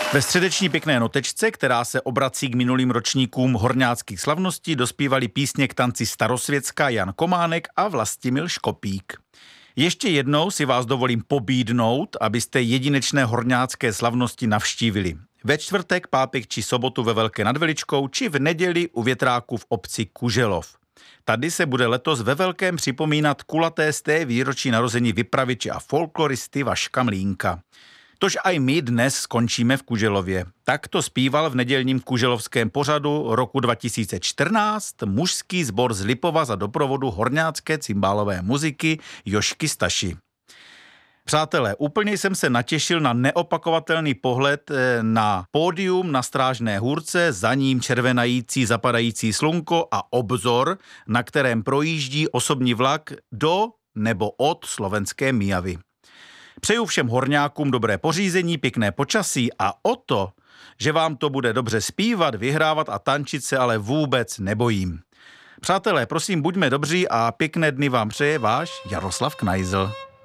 Ve středeční pěkné notečce, která se obrací k minulým ročníkům horňáckých slavností, dospívali písně k tanci Starosvětská Jan Kománek a Vlastimil Škopík. Ještě jednou si vás dovolím pobídnout, abyste jedinečné horňácké slavnosti navštívili. Ve čtvrtek, pátek či sobotu ve Velké nad Veličkou či v neděli u větráku v obci Kuželov. Tady se bude letos ve velkém připomínat kulaté sté výročí narození vypraviče a folkloristy Vaška Mlínka. Tož aj my dnes skončíme v Kuželově. Tak to zpíval v nedělním kuželovském pořadu roku 2014 mužský sbor z Lipova za doprovodu horňácké cymbálové muziky Jožky Staši. Přátelé, úplně jsem se natěšil na neopakovatelný pohled na pódium na Strážné hůrce, za ním červenající zapadající slunko a obzor, na kterém projíždí osobní vlak do nebo od slovenské Mijavy. Přeju všem horňákům dobré pořízení, pěkné počasí a o to, že vám to bude dobře zpívat, vyhrávat a tančit se ale vůbec nebojím. Přátelé, prosím, buďme dobří a pěkné dny vám přeje váš Jaroslav Knajzl.